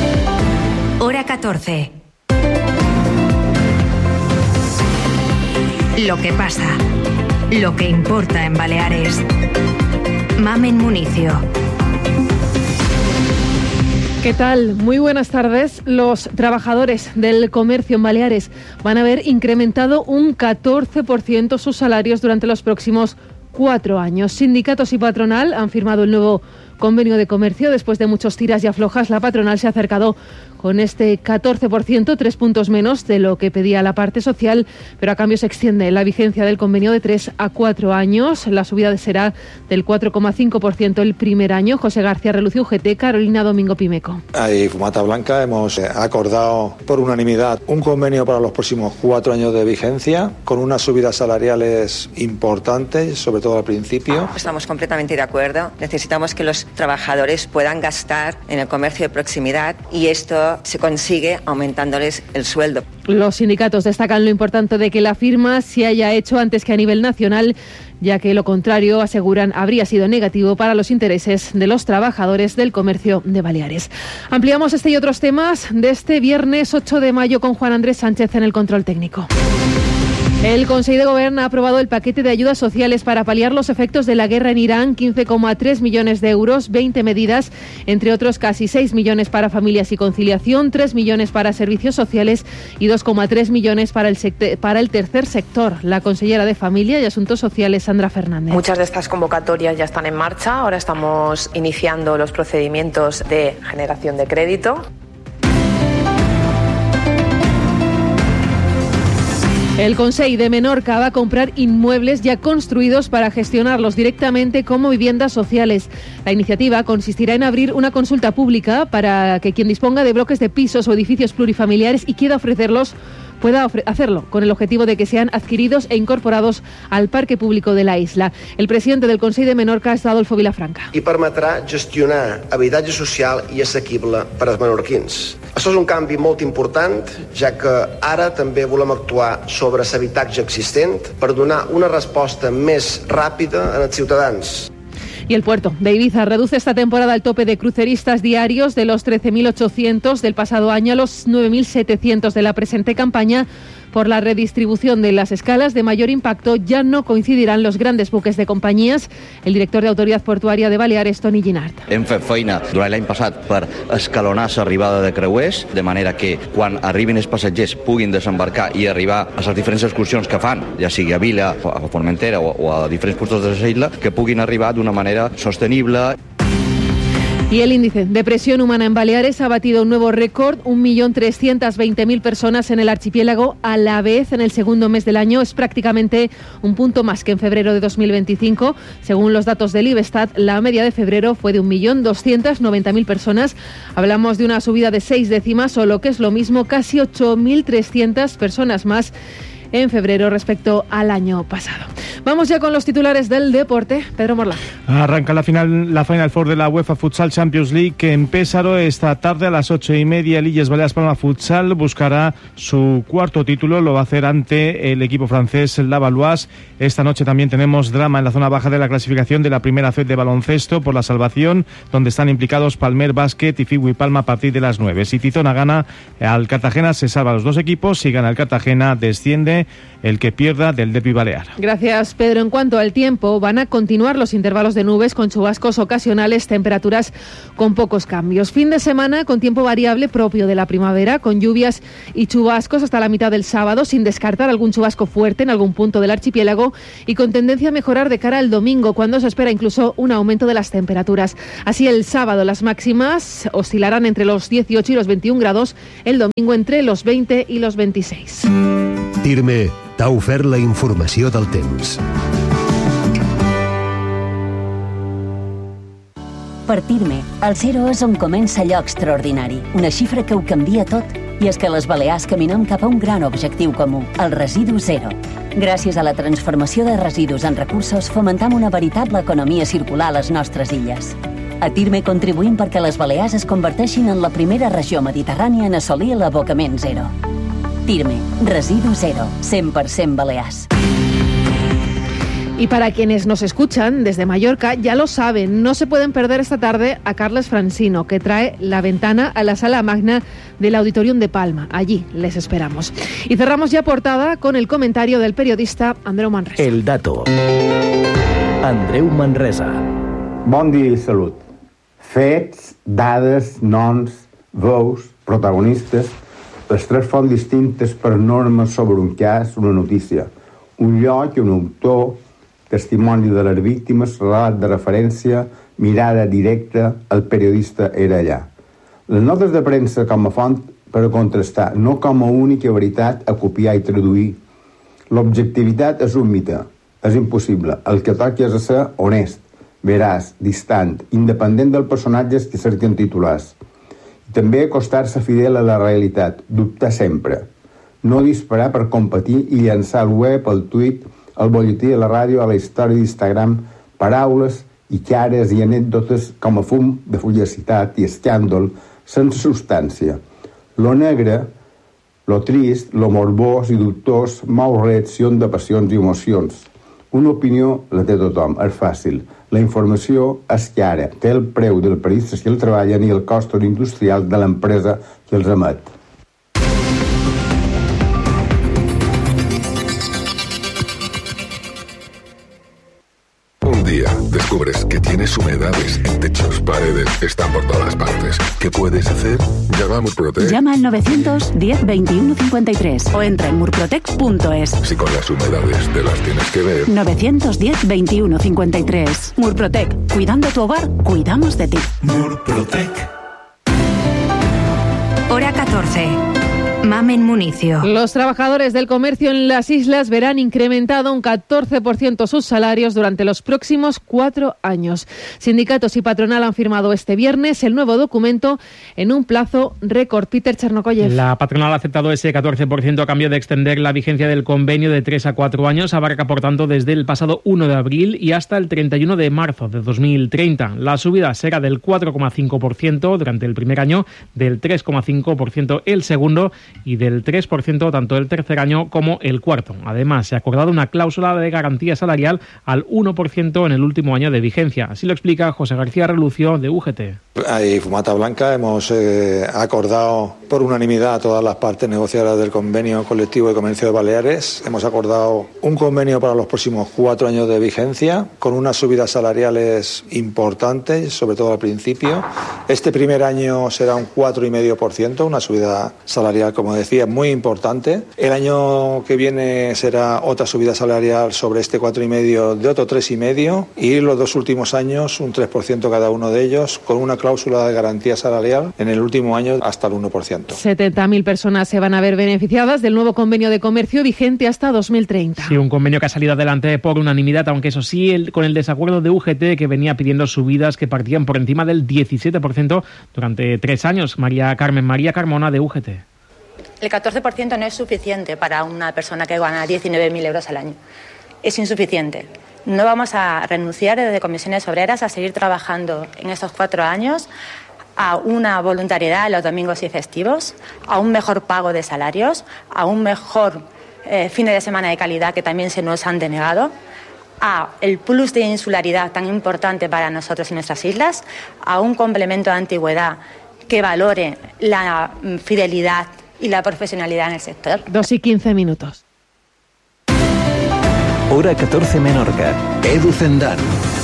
Hora catorce. Lo que pasa, lo que importa en Baleares. Mamen Municio. ¿Qué tal? Muy buenas tardes. Los trabajadores del comercio en Baleares van a ver incrementado un catorce por ciento sus salarios durante los próximos cuatro años. Sindicatos y patronal han firmado el nuevo convenio de comercio. Después de muchos tiras y aflojas, la patronal se ha acercado con este catorce por ciento, tres puntos menos de lo que pedía la parte social, pero a cambio se extiende la vigencia del convenio de tres a cuatro años. La subida será del cuatro coma cinco por ciento el primer año. José García Relucio, U G T, Carolina Domingo Pimeco. Hay fumata blanca, hemos acordado por unanimidad un convenio para los próximos cuatro años de vigencia, con unas subidas salariales importantes, sobre todo al principio. Estamos completamente de acuerdo. Necesitamos que los trabajadores puedan gastar en el comercio de proximidad y esto se consigue aumentándoles el sueldo. Los sindicatos destacan lo importante de que la firma se haya hecho antes que a nivel nacional, ya que lo contrario, aseguran, habría sido negativo para los intereses de los trabajadores del comercio de Baleares. Ampliamos este y otros temas de este viernes ocho de mayo con Juan Andrés Sánchez en el control técnico. El Consejo de Gobierno ha aprobado el paquete de ayudas sociales para paliar los efectos de la guerra en Irán, quince coma tres millones de euros, veinte medidas, entre otros casi seis millones para familias y conciliación, tres millones para servicios sociales y dos coma tres millones para el, secte- para el tercer sector. La consellera de Familia y Asuntos Sociales, Sandra Fernández. Muchas de estas convocatorias ya están en marcha. Ahora estamos iniciando los procedimientos de generación de crédito. El Consell de Menorca va a comprar inmuebles ya construidos para gestionarlos directamente como viviendas sociales. La iniciativa consistirá en abrir una consulta pública para que quien disponga de bloques de pisos o edificios plurifamiliares y quiera ofrecerlos pueda hacerlo, con el objetivo de que sean adquiridos e incorporados al parque público de la isla. El presidente del Consell de Menorca és Adolfo Vilafranca. I permetrà gestionar habitatge social i assequible per als menorquins. Això és un canvi molt important, ja que ara també volem actuar sobre l'habitatge existent per donar una resposta més ràpida als ciutadans. Y el puerto de Ibiza reduce esta temporada el tope de cruceristas diarios de los trece mil ochocientos del pasado año a los nueve mil setecientos de la presente campaña. Por la redistribución de las escalas de mayor impacto ya no coincidirán los grandes buques de compañías. El director de Autoridad Portuària de Baleares, Toni Ginart. Hem fet feina durant l'any passat per escalonar l'arribada de creuers, de manera que quan arribin els passatgers puguin desembarcar i arribar a les diferents excursions que fan, ja sigui a Vila, a Formentera o, o a diferents puestos de la isla, que puguin arribar d'una manera sostenible. Y el índice de presión humana en Baleares ha batido un nuevo récord, un millón trescientas veinte mil personas en el archipiélago a la vez en el segundo mes del año. Es prácticamente un punto más que en febrero de dos mil veinticinco. Según los datos del Ibestat, la media de febrero fue de un millón doscientas noventa mil personas. Hablamos de una subida de seis décimas, o lo que es lo mismo, casi ocho mil trescientas personas más en febrero respecto al año pasado. Vamos ya con los titulares del deporte. Pedro Morla. Arranca la final, la Final Four de la UEFA Futsal Champions League en Pésaro esta tarde a las ocho y media. El Illes Balears Palma Futsal buscará su cuarto título. Lo va a hacer ante el equipo francés Lavalloise. Esta noche también tenemos drama en la zona baja de la clasificación de la primera C de baloncesto por la salvación, donde están implicados Palmer Basket y Figui Palma a partir de las nueve. Si Tizona gana al Cartagena, se salva a los dos equipos. Si gana el Cartagena, desciende el que pierda del derbi balear. Gracias, Pedro. En cuanto al tiempo, van a continuar los intervalos de nubes con chubascos ocasionales, temperaturas con pocos cambios. Fin de semana con tiempo variable propio de la primavera, con lluvias y chubascos hasta la mitad del sábado, sin descartar algún chubasco fuerte en algún punto del archipiélago, y con tendencia a mejorar de cara al domingo, cuando se espera incluso un aumento de las temperaturas. Así, el sábado las máximas oscilarán entre los dieciocho y los veintiún grados, el domingo entre los veinte y los veintiséis. Tirme t'ha ofert la informació del temps. Per Tirme, el zero és on comença allò extraordinari, una xifra que ho canvia tot, i és que les Balears caminem cap a un gran objectiu comú, el residu zero. Gràcies a la transformació de residus en recursos, fomentam una veritable economia circular a les nostres illes. A Tirme contribuïm perquè les Balears es converteixin en la primera regió mediterrània en assolir l'abocament zero. Tirme, residu cero, cien por ciento Balears. Y para quienes nos escuchan desde Mallorca, ya lo saben, no se pueden perder esta tarde a Carles Francino, que trae La Ventana a la sala magna del Auditorium de Palma. Allí les esperamos. Y cerramos ya portada con el comentario del periodista Andreu Manresa. El dato. Andreu Manresa. Bon dia i salut. Fets, dades, noms, veus, protagonistes, les tres fonts distintes per normes sobre un cas, una notícia, un lloc i un autor, testimoni de les víctimes, relat de referència, mirada directa, el periodista era allà. Les notes de premsa com a font per a contrastar, no com a única veritat a copiar i traduir. L'objectivitat és un mite, és impossible. El que toca és a ser honest, veraç, distant, independent del personatge que cerquen titulars. També acostar-se fidel a la realitat, dubtar sempre. No disparar per competir i llançar al web, al tuit, al bolletí, a la ràdio, a la història d'Instagram, paraules i cares i anècdotes com a fum de fugacitat i escàndol sense substància. Lo negre, lo trist, lo morbós i dubtós mou reacció de passions i emocions. Una opinió la té tothom, és fàcil. La informació és clara, té el preu del periodista que el treballen i el cost industrial de l'empresa que els emet. Un día descubres que tienes humedades en techos, paredes, están por todas partes. ¿Qué puedes hacer? Llama a Murprotec. Llama al novecientos diez veintiuno cincuenta y tres o entra en murprotec punto es. Si con las humedades te las tienes que ver. novecientos diez veintiuno cincuenta y tres. Murprotec. Cuidando tu hogar, cuidamos de ti. Murprotec. Hora catorce. Mamen Municio. Los trabajadores del comercio en las islas verán incrementado un catorce por ciento sus salarios durante los próximos cuatro años. Sindicatos y patronal han firmado este viernes el nuevo documento en un plazo récord. Peter Chernokoyev. La patronal ha aceptado ese catorce por ciento a cambio de extender la vigencia del convenio de tres a cuatro años. Abarca, por tanto, desde el pasado uno de abril y hasta el treinta y uno de marzo de dos mil treinta. La subida será del cuatro coma cinco por ciento durante el primer año, del tres coma cinco por ciento el segundo y del tres por ciento tanto el tercer año como el cuarto. Además, se ha acordado una cláusula de garantía salarial al uno por ciento en el último año de vigencia. Así lo explica José García Relucio, de U G T. Hay fumata blanca. Hemos eh, acordado por unanimidad a todas las partes negociadoras del convenio colectivo de comercio de Baleares. Hemos acordado un convenio para los próximos cuatro años de vigencia con unas subidas salariales importantes, sobre todo al principio. Este primer año será un cuatro coma cinco por ciento, una subida salarial, como decía, muy importante. El año que viene será otra subida salarial sobre este cuatro coma cinco de otro tres coma cinco y los dos últimos años un tres por ciento cada uno de ellos, con una cláusula de garantía salarial en el último año hasta el uno por ciento. setenta mil personas se van a ver beneficiadas del nuevo convenio de comercio vigente hasta dos mil treinta. Sí, un convenio que ha salido adelante por unanimidad, aunque eso sí, el, con el desacuerdo de U G T, que venía pidiendo subidas que partían por encima del diecisiete por ciento durante tres años. María Carmen María Carmona, de U G T. El catorce por ciento no es suficiente para una persona que gana diecinueve mil euros al año. Es insuficiente. No vamos a renunciar desde Comisiones Obreras a seguir trabajando en estos cuatro años a una voluntariedad en los domingos y festivos, a un mejor pago de salarios, a un mejor eh, fines de semana de calidad que también se nos han denegado, a el plus de insularidad tan importante para nosotros y nuestras islas, a un complemento de antigüedad que valore la fidelidad y la profesionalidad en el sector. Dos y quince minutos. Hora catorce Menorca. Edu Zendán.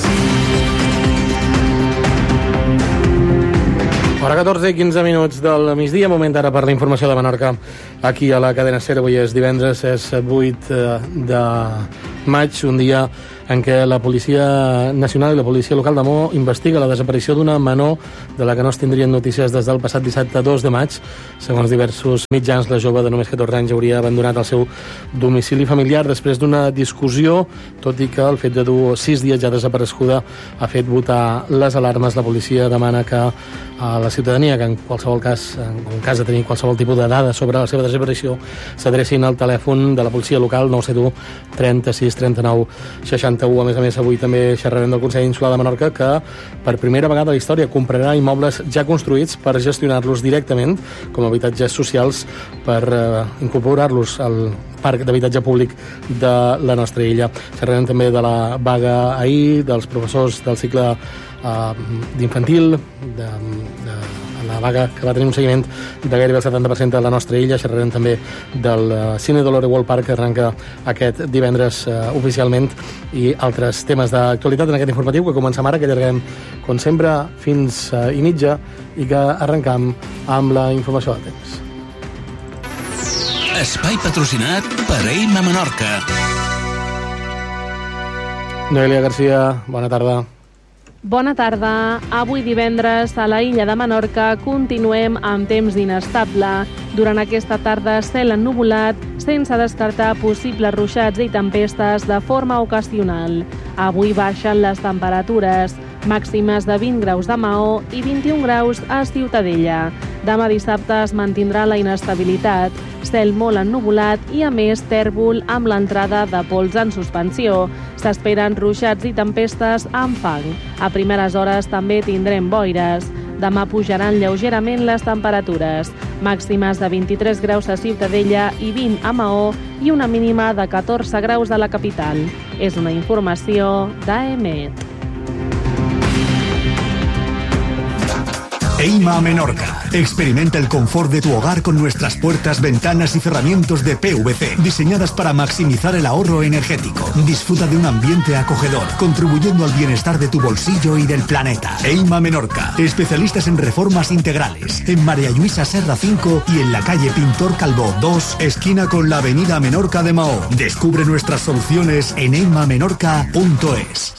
Hora catorze i quinze minuts del migdia, moment ara per la informació de Menorca aquí a la cadena SER. Avui és divendres, és vuit de maig, un dia en què la Policia Nacional i la Policia Local de Maó investiga la desaparició d'una menor de la que no es tindrien notícies des del passat dissabte dos de maig. Segons diversos mitjans, la jove de només catorze anys hauria abandonat el seu domicili familiar després d'una discussió, tot i que el fet de dur sis dies ja desapareguda ha fet votar les alarmes. La policia demana que a la ciutadania, que en qualsevol cas, en cas de tenir qualsevol tipus de dada sobre la seva desaparició, s'adrecin al telèfon de la policia local nou set u trenta-sis trenta-nou seixanta-u. A més a més, avui també xerrarem del Consell Insular de Menorca, que per primera vegada a la història comprarà immobles ja construïts per gestionar-los directament com a habitatges socials, per eh, incorporar-los al parc d'habitatge públic de la nostra illa. Xerrarem també de la vaga ahir, dels professors del cicle uh, d'infantil, de, de la vaga que va tenir un seguiment de gairebé el setanta per cent de la nostra illa. Xerrarem també del uh, Cine Dolore World Park, que arrenca aquest divendres uh, oficialment, i altres temes d'actualitat en aquest informatiu que comencem ara, que allargarem com sempre fins uh, i mitja, i que arrencam amb la informació del temps. Espai patrocinat per Eima Menorca. Noelia Garcia, bona tarda. Bona tarda. Avui divendres a la illa de Menorca continuem amb temps inestable. Durant aquesta tarda, cel ennuvolat, sense descartar possibles ruixats i tempestes de forma ocasional. Avui baixen les temperatures, màximes de vint graus de Maó i vint-i-un graus a Ciutadella. Demà dissabte es mantindrà la inestabilitat, cel molt ennuvolat i, a més, tèrbol amb l'entrada de pols en suspensió. S'esperen ruixats i tempestes amb fang. A primeres hores també tindrem boires. Demà pujaran lleugerament les temperatures, màximes de vint-i-tres graus a Ciutadella i vint a Maó i una mínima de catorze graus a la capital. És una informació d'A E M E T. Eima Menorca. Experimenta el confort de tu hogar con nuestras puertas, ventanas y cerramientos de P V C, diseñadas para maximizar el ahorro energético. Disfruta de un ambiente acogedor, contribuyendo al bienestar de tu bolsillo y del planeta. Eima Menorca. Especialistas en reformas integrales. En María Luisa Serra cinco y en la calle Pintor Calvo dos, esquina con la avenida Menorca de Maó. Descubre nuestras soluciones en eima menorca punto es.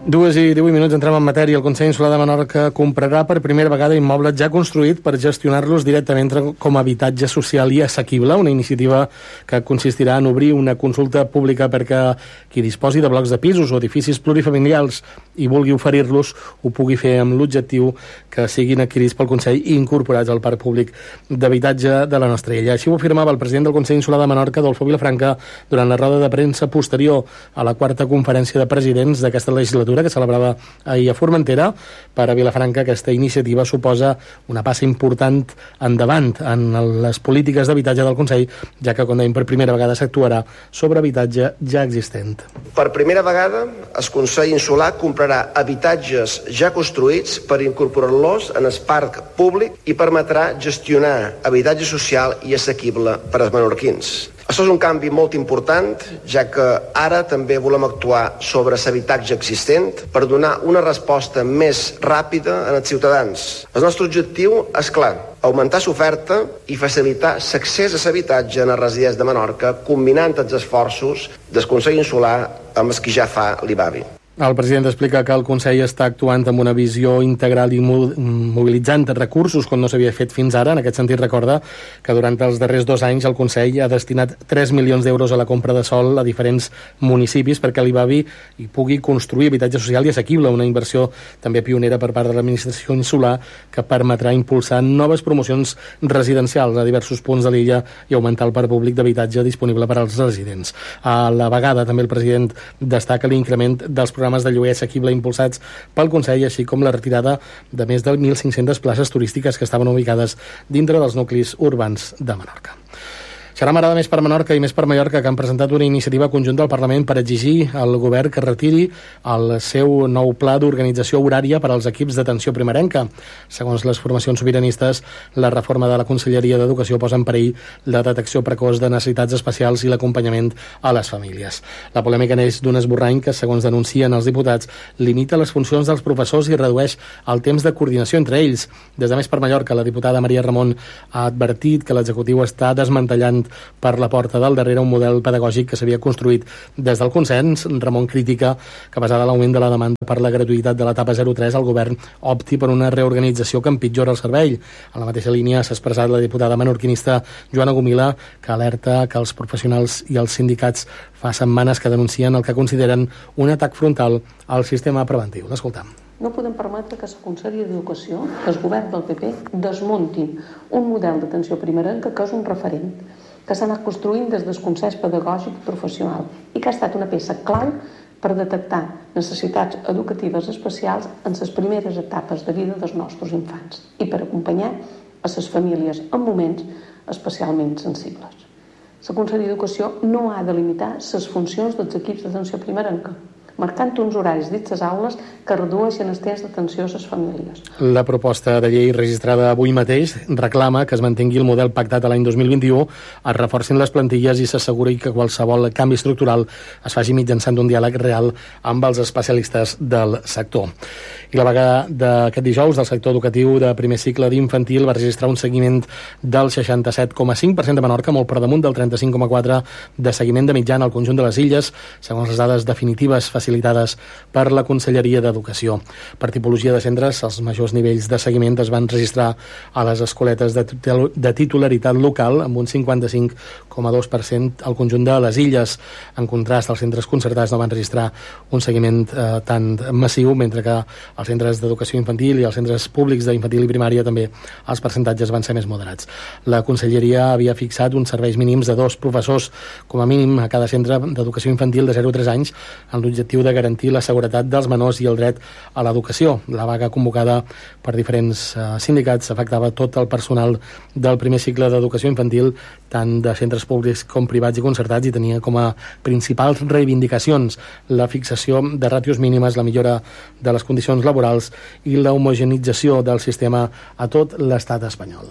Dues i divuit minuts, entrem en matèria. El Consell Insular de Menorca comprarà per primera vegada immobles ja construïts per gestionar-los directament com a habitatge social i assequible, una iniciativa que consistirà en obrir una consulta pública perquè qui disposi de blocs de pisos o edificis plurifamiliars i vulgui oferir-los ho pugui fer amb l'objectiu que siguin adquirits pel Consell i incorporats al parc públic d'habitatge de la nostra illa. Així ho afirmava el president del Consell Insular de Menorca, Adolfo Vilafranca, durant la roda de premsa posterior a la quarta conferència de presidents d'aquesta legislatura que celebrava ahir a Formentera. Per a Vilafranca aquesta iniciativa suposa una passa important endavant en les polítiques d'habitatge del Consell, ja que, com dèiem, per primera vegada s'actuarà sobre habitatge ja existent. Per primera vegada el Consell Insular comprarà habitatges ja construïts per incorporar-los en el parc públic i permetrà gestionar habitatge social i assequible per als menorquins. Això és un canvi molt important, ja que ara també volem actuar sobre l'habitatge existent per donar una resposta més ràpida als ciutadans. El nostre objectiu és clar, augmentar l'oferta i facilitar l'accés a l'habitatge en els residents de Menorca, combinant els esforços del Consell Insular amb els que ja fa l'I B A B I. El president explica que el Consell està actuant amb una visió integral i mobilitzant recursos com no s'havia fet fins ara. En aquest sentit, recorda que durant els darrers dos anys el Consell ha destinat tres milions d'euros a la compra de sòl a diferents municipis perquè l'I B A B I hi pugui construir habitatge social i assequible, una inversió també pionera per part de l'administració insular que permetrà impulsar noves promocions residencials a diversos punts de l'illa i augmentar el parc públic d'habitatge disponible per als residents. A la vegada, també el president destaca l'increment dels programes de lloguer assequible impulsats pel Consell, així com la retirada de més de mil cinc-centes places turístiques que estaven ubicades dintre dels nuclis urbans de Menorca. Serà Marada Més per Menorca i Més per Mallorca que han presentat una iniciativa conjunta al Parlament per exigir al govern que retiri el seu nou pla d'organització horària per als equips d'atenció primerenca. Segons les formacions sobiranistes, la reforma de la Conselleria d'Educació posa en perill la detecció precoç de necessitats especials i l'acompanyament a les famílies. La polèmica neix d'un esborrany que, segons denuncien els diputats, limita les funcions dels professors i redueix el temps de coordinació entre ells. Des de Més per Mallorca, la diputada Maria Ramon ha advertit que l'executiu està desmantellant per la porta del darrere un model pedagògic que s'havia construït des del consens. Ramon critica que, basada en l'augment de la demanda per la gratuïtat de l'etapa zero tres, el govern opti per una reorganització que empitjora el servei. En la mateixa línia s'ha expressat la diputada menorquinista Joana Gomila, que alerta que els professionals i els sindicats fa setmanes que denuncien el que consideren un atac frontal al sistema preventiu. L'escoltam. No podem permetre que la Conselleria d'Educació, que el govern del P P, desmuntin un model d'atenció primerenca que és un referent, que s'ha anat construint des del Consell Pedagògic i Professional i que ha estat una peça clau per detectar necessitats educatives especials en les primeres etapes de vida dels nostres infants i per acompanyar a les famílies en moments especialment sensibles. La Conselleria d'Educació no ha de limitar les funcions dels equips d'atenció primerenca, marcant uns horaris dins les aules que redueixen els temps d'atenció a les famílies. La proposta de llei registrada avui mateix reclama que es mantengui el model pactat a l'any dos mil vint-i-u, es reforcin les plantilles i s'asseguri que qualsevol canvi estructural es faci mitjançant un diàleg real amb els especialistes del sector. I la vaga d'aquest dijous del sector educatiu de primer cicle d'infantil va registrar un seguiment del seixanta-set coma cinc per cent de Menorca, molt per damunt del trenta-cinc coma quatre per cent de seguiment de mitjana al conjunt de les illes, segons les dades definitives facilitades per la Conselleria d'Educació. Per tipologia de centres, els majors nivells de seguiment es van registrar a les escoletes de, de titularitat local, amb un cinquanta-cinc coma dos per cent al conjunt de les illes. En contrast, els centres concertats no van registrar un seguiment eh, tan massiu, mentre que als centres d'educació infantil i als centres públics d'infantil i primària també els percentatges van ser més moderats. La Conselleria havia fixat uns serveis mínims de dos professors com a mínim a cada centre d'educació infantil de zero a tres anys en l'objectiu de garantir la seguretat dels menors i el dret a l'educació. La vaga convocada per diferents eh, sindicats afectava tot el personal del primer cicle d'educació infantil, tant de centres públics com privats i concertats, i tenia com a principals reivindicacions la fixació de ràtios mínimes, la millora de les condicions laborals i la homogenització del sistema a tot l'estat espanyol.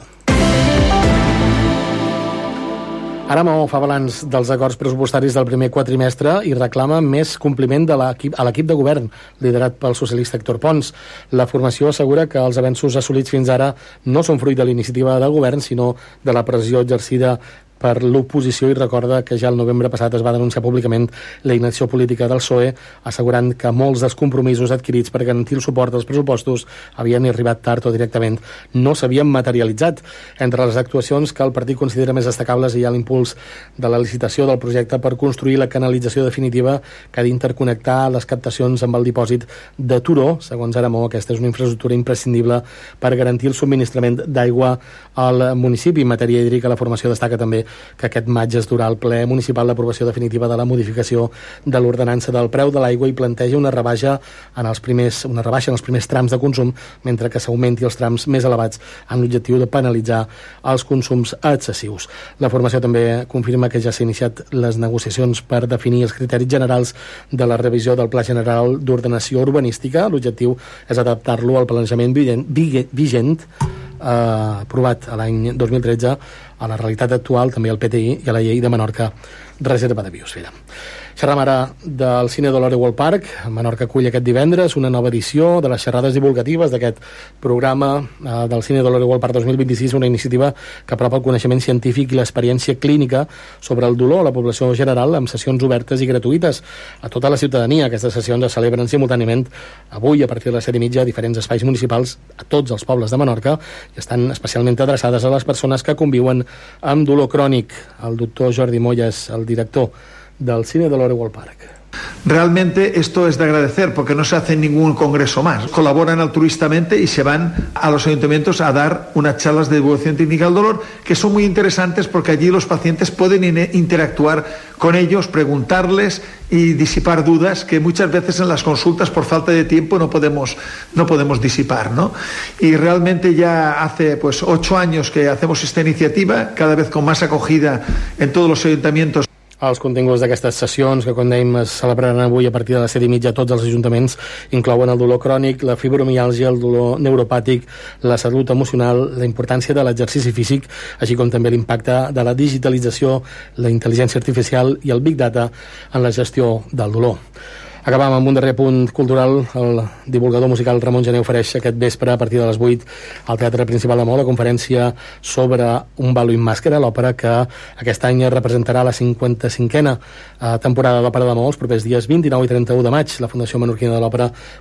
Ara Maó fa balanç dels acords pressupostaris del primer quatrimestre i reclama més compliment de l'equip, a l'equip de govern liderat pel socialista Héctor Pons. La formació assegura que els avenços assolits fins ara no són fruit de l'iniciativa del govern, sinó de la pressió exercida per l'oposició i recorda que ja el novembre passat es va denunciar públicament la inacció política del P S O E, assegurant que molts dels compromisos adquirits per garantir el suport als pressupostos havien arribat tard o directament no s'havien materialitzat. Entre les actuacions que el partit considera més destacables hi ha l'impuls de la licitació del projecte per construir la canalització definitiva que ha d'interconnectar les captacions amb el dipòsit de Turó. Segons Aramó, aquesta és una infraestructura imprescindible per garantir el subministrament d'aigua al municipi. En matèria hídrica, la formació destaca també que aquest maig es durà al ple municipal l'aprovació definitiva de la modificació de l'ordenança del preu de l'aigua i planteja una rebaixa en els primers, una rebaixa en els primers trams de consum, mentre que s'augmenti els trams més elevats amb l'objectiu de penalitzar els consums excessius. La formació també confirma que ja s'ha iniciat les negociacions per definir els criteris generals de la revisió del Pla General d'Ordenació Urbanística. L'objectiu és adaptar-lo al planejament vigent, vigent eh, aprovat l'any dos mil tretze a la realitat actual, també al P T I i a la llei de Menorca Reserva de Biosfera. Xerram ara del Cine Dolore World Park. Menorca acull aquest divendres una nova edició de les xerrades divulgatives d'aquest programa eh, del Cine Dolore World Park dos mil vint-i-sis, una iniciativa que apropa el coneixement científic i l'experiència clínica sobre el dolor a la població general amb sessions obertes i gratuïtes a tota la ciutadania. Aquestes sessions es celebren simultàniament avui a partir de les set i mitja a diferents espais municipals a tots els pobles de Menorca i estan especialment adreçades a les persones que conviuen amb dolor crònic. El doctor Jordi Moya és el director del Cine Dolore World Park. Realmente esto es de agradecer porque no se hace ningún congreso más. Colaboran altruistamente y se van a los ayuntamientos a dar unas charlas de divulgación técnica del dolor que son muy interesantes porque allí los pacientes pueden interactuar con ellos, preguntarles y disipar dudas que muchas veces en las consultas por falta de tiempo no podemos, no podemos disipar, ¿no? Y realmente ya hace pues ocho años que hacemos esta iniciativa, cada vez con más acogida en todos los ayuntamientos. Els continguts d'aquestes sessions, que com dèiem es celebraran avui a partir de les set i mitja a tots els ajuntaments, inclouen el dolor crònic, la fibromiàlgia, el dolor neuropàtic, la salut emocional, la importància de l'exercici físic, així com també l'impacte de la digitalització, la intel·ligència artificial i el Big Data en la gestió del dolor. Acabam amb un darrer punt cultural. El divulgador musical Ramon Gené ofereix aquest vespre a partir de les vuit al Teatre Principal de Maó la conferència sobre Un ballo in màscara, l'òpera que aquest any representarà la cinquanta-cinquena temporada d'Òpera de Maó els propers dies vint-i-nou i trenta-u de maig. La Fundació Menorquina de l'Òpera